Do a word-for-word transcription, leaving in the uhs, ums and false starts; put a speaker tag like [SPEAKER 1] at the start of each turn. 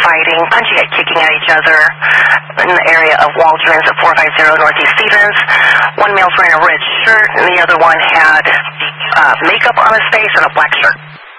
[SPEAKER 1] fighting, punching and kicking at each other in the area of Waldron's at four fifty Northeast Stevens. One male's wearing a red shirt, and the other one had uh, makeup on his face and a black shirt.